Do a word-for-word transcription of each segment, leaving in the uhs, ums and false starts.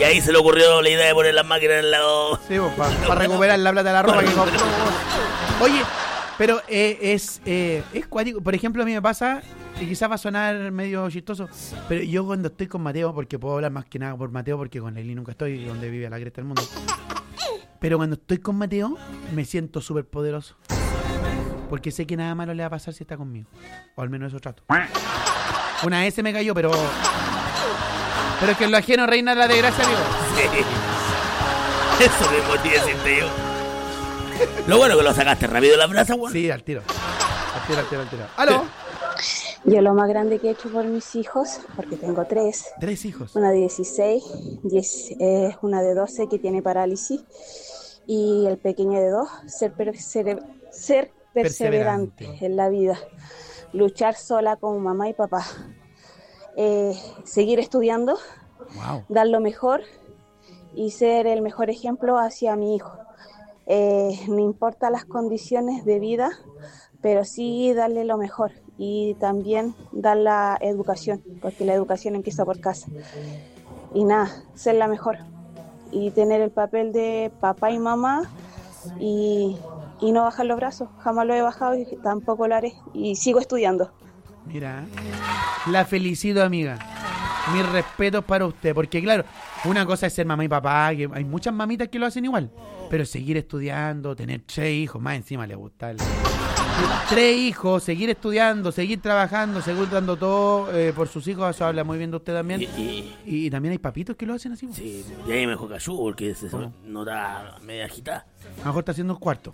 Y ahí se le ocurrió la idea de poner las máquinas en el lado. Sí, pues, para pa recuperar la plata de la ropa que compró. Oye, pero eh, es, eh, es cuático. Por ejemplo, a mí me pasa, y quizás va a sonar medio chistoso, pero yo cuando estoy con Mateo, porque puedo hablar más que nada por Mateo, porque con Lely nunca estoy, donde vive la cresta del mundo. Pero cuando estoy con Mateo, me siento súper poderoso. Porque sé que nada malo le va a pasar si está conmigo. O al menos eso trato. Una vez se me cayó, pero... Pero es que en lo ajeno reina la desgracia, amigo. Sí. Eso mismo te iba a decirte yo. Lo bueno que lo sacaste rápido de la brasa, weón. Sí, al tiro. Al tiro, al tiro, al tiro. ¡Aló! Yo lo más grande que he hecho por mis hijos, porque tengo tres. Tres hijos. Una de dieciséis, diez, eh, una de doce que tiene parálisis y el pequeño de dos, ser, per, ser, ser perseverante, perseverante en la vida, luchar sola como mamá y papá, eh, seguir estudiando, wow. dar lo mejor y ser el mejor ejemplo hacia mi hijo. Eh, no importa las condiciones de vida, pero sí darle lo mejor y también dar la educación, porque la educación empieza por casa. Y nada, ser la mejor y tener el papel de papá y mamá y, y no bajar los brazos. Jamás lo he bajado y tampoco lo haré y sigo estudiando. Mira, la felicito, amiga. Mis respetos para usted, porque claro, una cosa es ser mamá y papá, que hay muchas mamitas que lo hacen igual, pero seguir estudiando, tener tres hijos, más encima le gusta el... Tres hijos, seguir estudiando, seguir trabajando, seguir dando todo eh, por sus hijos, eso habla muy bien de usted también. Y, y, y también hay papitos que lo hacen así. Sí, y ahí mejor cayó porque se ¿Cómo? Nota media agitada. A lo mejor está haciendo un cuarto.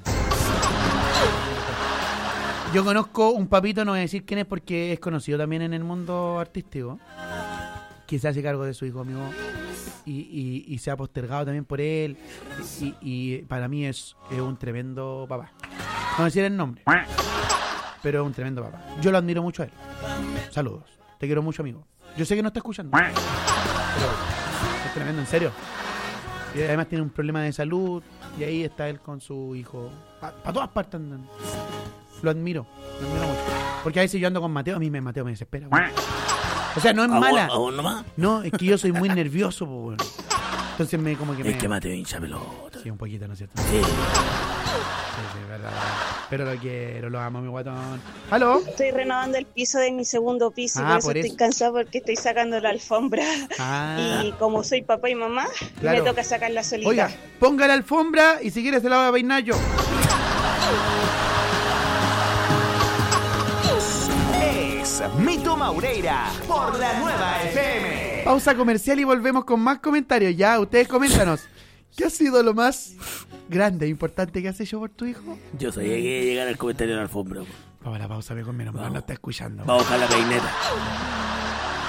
Yo conozco un papito, no voy a decir quién es porque es conocido también en el mundo artístico, que se hace cargo de su hijo, amigo, y, y, y se ha postergado también por él, y, y para mí es, es un tremendo papá. No voy a decir el nombre, pero es un tremendo papá. Yo lo admiro mucho a él. Saludos, te quiero mucho, amigo. Yo sé que no está escuchando, pero es tremendo, en serio. Y además tiene un problema de salud, y ahí está él con su hijo. Para pa todas partes andan. Lo admiro, lo admiro mucho. Porque a veces yo ando con Mateo, a mí me, Mateo me desespera. Bueno. O sea, no es ¿A mala. Vos, ¿A vos nomás? No, es que yo soy muy nervioso, pues, bueno. Entonces me como que me... Es que Mateo hincha pelota. Sí, un poquito, ¿no es cierto? Sí. Sí, sí, verdad. Pero lo quiero, lo amo, mi guatón. ¿Aló? Estoy renovando el piso de mi segundo piso, ah, y por eso, por eso estoy cansada porque estoy sacando la alfombra. Ah. Y como soy papá y mamá, claro. me toca sacarla solita. Oiga, ponga la alfombra y si quieres se la voy a peinar yo. Mito Maureira por la nueva F M. Pausa comercial y volvemos con más comentarios. Ya, ustedes coméntanos. ¿Qué ha sido lo más grande e importante que has hecho por tu hijo? Yo sabía que iba a llegar al comentario de la alfombra. Vamos a la pausa, me con menos mal, no está escuchando. Vamos a buscar la peineta.